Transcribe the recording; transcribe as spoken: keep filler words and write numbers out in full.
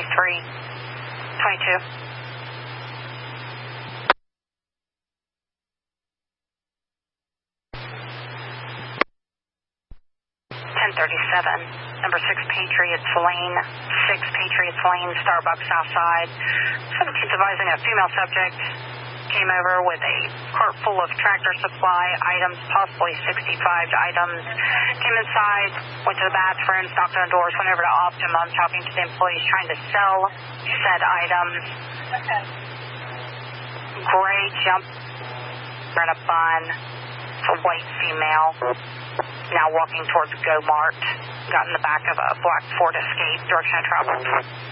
three twenty-two. ten thirty-seven, number six Patriots Lane, six Patriots Lane, Starbucks outside. seventeenth advising a female subject came over with a cart full of tractor supply items, possibly sixty-five items. Came inside, went to the bathroom, knocked on doors, went over to Optimum, talking to the employees, trying to sell said items. Okay. Gray jump in a bun. It's a white female. Now walking towards Go Mart. Got in the back of a black Ford Escape, direction of travel.